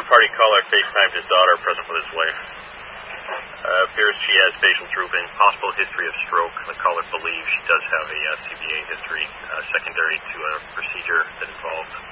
third-party caller FaceTimed his daughter present with his wife. Appears she has facial drooping, possible history of stroke. The caller believes she does have a CVA history secondary to a procedure that involved